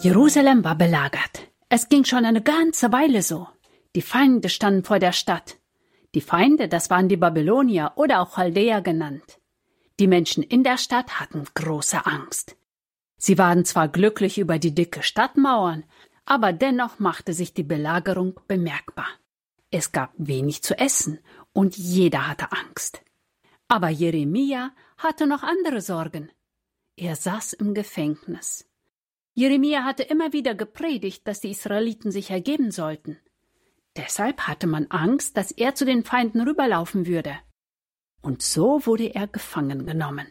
Jerusalem war belagert. Es ging schon eine ganze Weile so. Die Feinde standen vor der Stadt. Die Feinde, das waren die Babylonier oder auch Chaldäer genannt. Die Menschen in der Stadt hatten große Angst. Sie waren zwar glücklich über die dicke Stadtmauern, aber dennoch machte sich die Belagerung bemerkbar. Es gab wenig zu essen und jeder hatte Angst. Aber Jeremia hatte noch andere Sorgen. Er saß im Gefängnis. Jeremia hatte immer wieder gepredigt, dass die Israeliten sich ergeben sollten. Deshalb hatte man Angst, dass er zu den Feinden rüberlaufen würde. Und so wurde er gefangen genommen.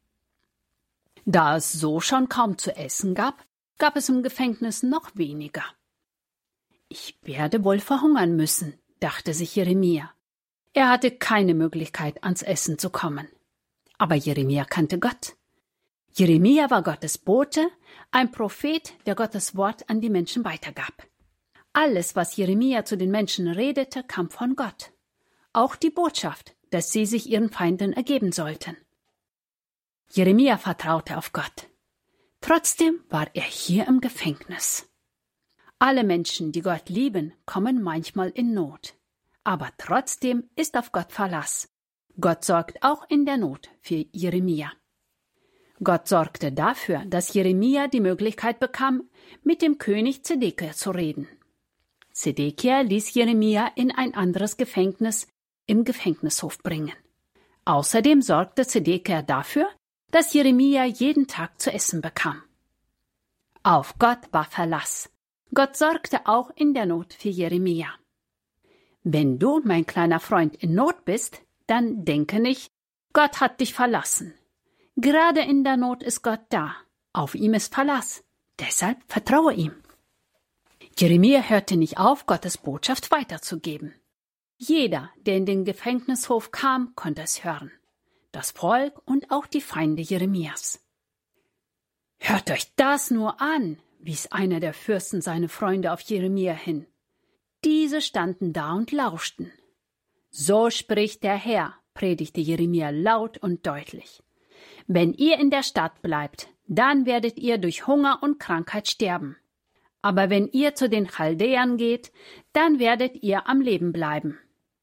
Da es so schon kaum zu essen gab, gab es im Gefängnis noch weniger. Ich werde wohl verhungern müssen, dachte sich Jeremia. Er hatte keine Möglichkeit, ans Essen zu kommen. Aber Jeremia kannte Gott. Jeremia war Gottes Bote, ein Prophet, der Gottes Wort an die Menschen weitergab. Alles, was Jeremia zu den Menschen redete, kam von Gott. Auch die Botschaft, dass sie sich ihren Feinden ergeben sollten. Jeremia vertraute auf Gott. Trotzdem war er hier im Gefängnis. Alle Menschen, die Gott lieben, kommen manchmal in Not. Aber trotzdem ist auf Gott Verlass. Gott sorgt auch in der Not für Jeremia. Gott sorgte dafür, dass Jeremia die Möglichkeit bekam, mit dem König Zedekia zu reden. Zedekia ließ Jeremia in ein anderes Gefängnis im Gefängnishof bringen. Außerdem sorgte Zedekia dafür, dass Jeremia jeden Tag zu essen bekam. Auf Gott war Verlass. Gott sorgte auch in der Not für Jeremia. Wenn du, mein kleiner Freund, in Not bist, dann denke nicht, Gott hat dich verlassen. Gerade in der Not ist Gott da. Auf ihm ist Verlass. Deshalb vertraue ihm. Jeremia hörte nicht auf, Gottes Botschaft weiterzugeben. Jeder, der in den Gefängnishof kam, konnte es hören. Das Volk und auch die Feinde Jeremias. Hört euch das nur an, wies einer der Fürsten seine Freunde auf Jeremia hin. Diese standen da und lauschten. So spricht der Herr, predigte Jeremia laut und deutlich. Wenn ihr in der Stadt bleibt, dann werdet ihr durch Hunger und Krankheit sterben. Aber wenn ihr zu den Chaldäern geht, dann werdet ihr am Leben bleiben.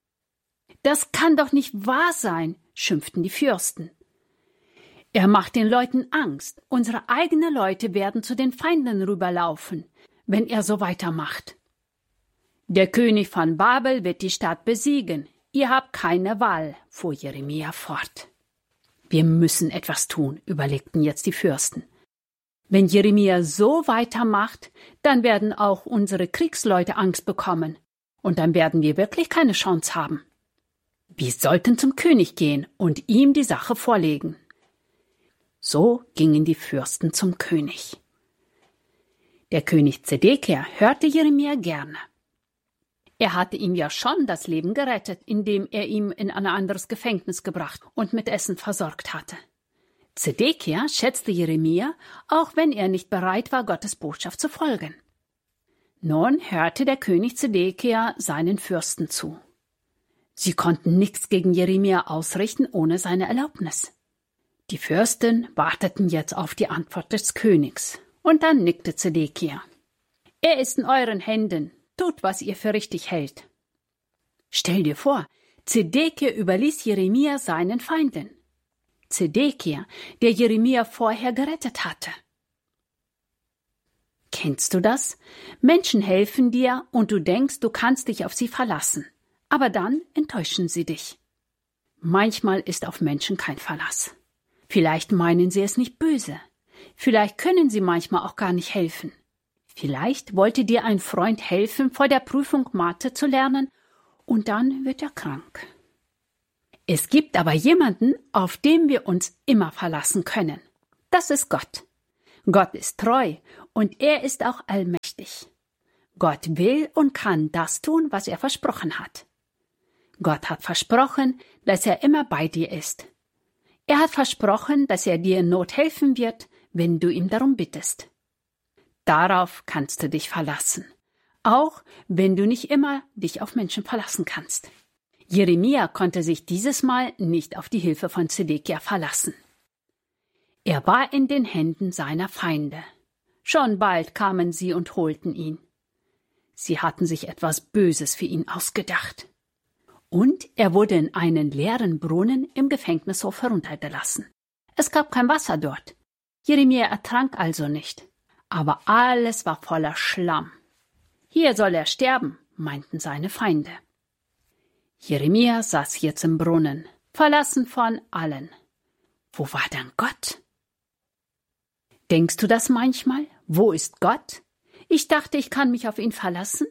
Das kann doch nicht wahr sein, schimpften die Fürsten. Er macht den Leuten Angst. Unsere eigenen Leute werden zu den Feinden rüberlaufen, wenn er so weitermacht. Der König von Babel wird die Stadt besiegen. Ihr habt keine Wahl, fuhr Jeremia fort. Wir müssen etwas tun, überlegten jetzt die Fürsten. Wenn Jeremia so weitermacht, dann werden auch unsere Kriegsleute Angst bekommen. Und dann werden wir wirklich keine Chance haben. Wir sollten zum König gehen und ihm die Sache vorlegen. So gingen die Fürsten zum König. Der König Zedekia hörte Jeremia gerne. Er hatte ihm ja schon das Leben gerettet, indem er ihn in ein anderes Gefängnis gebracht und mit Essen versorgt hatte. Zedekia schätzte Jeremia, auch wenn er nicht bereit war, Gottes Botschaft zu folgen. Nun hörte der König Zedekia seinen Fürsten zu. Sie konnten nichts gegen Jeremia ausrichten ohne seine Erlaubnis. Die Fürsten warteten jetzt auf die Antwort des Königs, und dann nickte Zedekia. Er ist in euren Händen. Tut, was ihr für richtig hält. Stell dir vor, Zedekia überließ Jeremia seinen Feinden. Zedekia, der Jeremia vorher gerettet hatte. Kennst du das? Menschen helfen dir und du denkst, du kannst dich auf sie verlassen. Aber dann enttäuschen sie dich. Manchmal ist auf Menschen kein Verlass. Vielleicht meinen sie es nicht böse. Vielleicht können sie manchmal auch gar nicht helfen. Vielleicht wollte dir ein Freund helfen, vor der Prüfung Mathe zu lernen, und dann wird er krank. Es gibt aber jemanden, auf den wir uns immer verlassen können. Das ist Gott. Gott ist treu und er ist auch allmächtig. Gott will und kann das tun, was er versprochen hat. Gott hat versprochen, dass er immer bei dir ist. Er hat versprochen, dass er dir in Not helfen wird, wenn du ihm darum bittest. Darauf kannst du dich verlassen, auch wenn du nicht immer dich auf Menschen verlassen kannst. Jeremia konnte sich dieses Mal nicht auf die Hilfe von Zedekia verlassen. Er war in den Händen seiner Feinde. Schon bald kamen sie und holten ihn. Sie hatten sich etwas Böses für ihn ausgedacht. Und er wurde in einen leeren Brunnen im Gefängnishof heruntergelassen. Es gab kein Wasser dort. Jeremia ertrank also nicht. Aber alles war voller Schlamm. Hier soll er sterben, meinten seine Feinde. Jeremia saß jetzt im Brunnen, verlassen von allen. Wo war denn Gott? Denkst du das manchmal? Wo ist Gott? Ich dachte, ich kann mich auf ihn verlassen.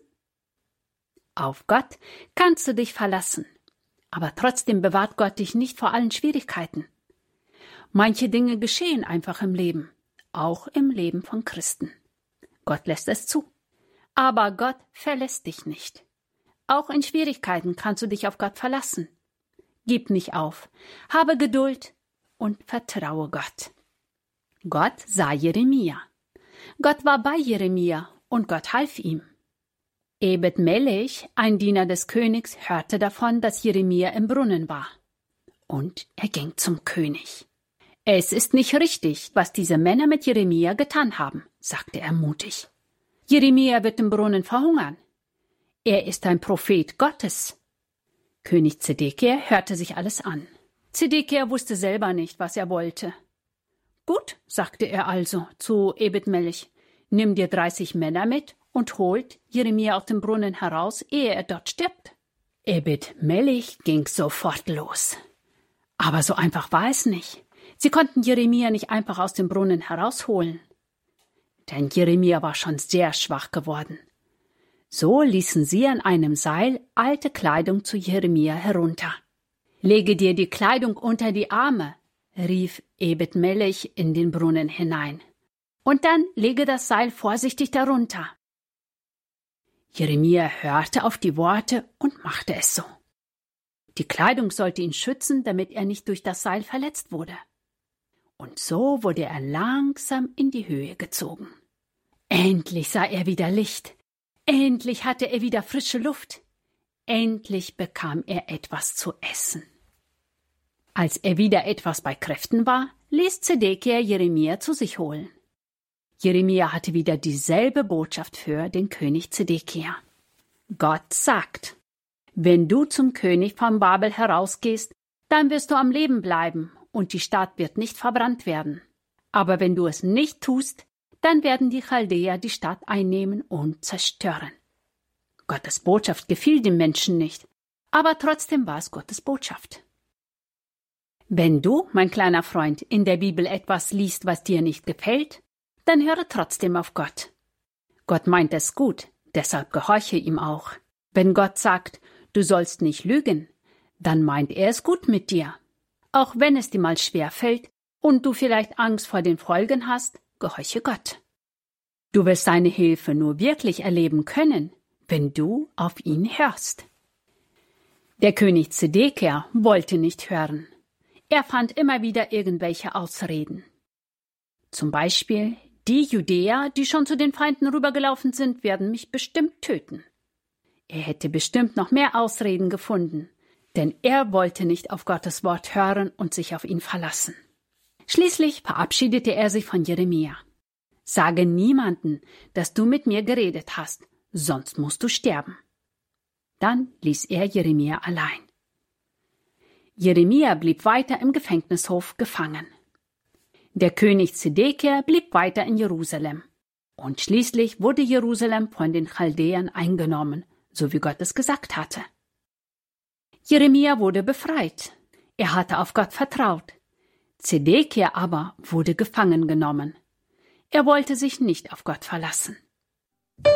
Auf Gott kannst du dich verlassen, aber trotzdem bewahrt Gott dich nicht vor allen Schwierigkeiten. Manche Dinge geschehen einfach im Leben, auch im Leben von Christen. Gott lässt es zu. Aber Gott verlässt dich nicht. Auch in Schwierigkeiten kannst du dich auf Gott verlassen. Gib nicht auf, habe Geduld und vertraue Gott. Gott sah Jeremia. Gott war bei Jeremia und Gott half ihm. Ebed Melech, ein Diener des Königs, hörte davon, dass Jeremia im Brunnen war. Und er ging zum König. Es ist nicht richtig, was diese Männer mit Jeremia getan haben, sagte er mutig. Jeremia wird im Brunnen verhungern. Er ist ein Prophet Gottes. König Zedekia hörte sich alles an. Zedekia wusste selber nicht, was er wollte. Gut, sagte er also zu Ebed Melech, nimm dir 30 Männer mit und holt Jeremia aus dem Brunnen heraus, ehe er dort stirbt. Ebed Melech ging sofort los. Aber so einfach war es nicht. Sie konnten Jeremia nicht einfach aus dem Brunnen herausholen. Denn Jeremia war schon sehr schwach geworden. So ließen sie an einem Seil alte Kleidung zu Jeremia herunter. »Lege dir die Kleidung unter die Arme«, rief Ebed Melech in den Brunnen hinein. »Und dann lege das Seil vorsichtig darunter.« Jeremia hörte auf die Worte und machte es so. Die Kleidung sollte ihn schützen, damit er nicht durch das Seil verletzt wurde. Und so wurde er langsam in die Höhe gezogen. Endlich sah er wieder Licht. Endlich hatte er wieder frische Luft. Endlich bekam er etwas zu essen. Als er wieder etwas bei Kräften war, ließ Zedekia Jeremia zu sich holen. Jeremia hatte wieder dieselbe Botschaft für den König Zedekia. Gott sagt, wenn du zum König von Babel herausgehst, dann wirst du am Leben bleiben und die Stadt wird nicht verbrannt werden. Aber wenn du es nicht tust, dann werden die Chaldäer die Stadt einnehmen und zerstören. Gottes Botschaft gefiel den Menschen nicht, aber trotzdem war es Gottes Botschaft. Wenn du, mein kleiner Freund, in der Bibel etwas liest, was dir nicht gefällt, dann höre trotzdem auf Gott. Gott meint es gut, deshalb gehorche ihm auch. Wenn Gott sagt, du sollst nicht lügen, dann meint er es gut mit dir. Auch wenn es dir mal schwer fällt und du vielleicht Angst vor den Folgen hast, gehorche Gott. Du wirst seine Hilfe nur wirklich erleben können, wenn du auf ihn hörst. Der König Zedekia wollte nicht hören. Er fand immer wieder irgendwelche Ausreden. Zum Beispiel, die Judäer, die schon zu den Feinden rübergelaufen sind, werden mich bestimmt töten. Er hätte bestimmt noch mehr Ausreden gefunden, denn er wollte nicht auf Gottes Wort hören und sich auf ihn verlassen. Schließlich verabschiedete er sich von Jeremia. Sage niemanden, dass du mit mir geredet hast, sonst musst du sterben. Dann ließ er Jeremia allein. Jeremia blieb weiter im Gefängnishof gefangen. Der König Zedekia blieb weiter in Jerusalem. Und schließlich wurde Jerusalem von den Chaldäern eingenommen, so wie Gott es gesagt hatte. Jeremia wurde befreit. Er hatte auf Gott vertraut. Zedekia aber wurde gefangen genommen. Er wollte sich nicht auf Gott verlassen.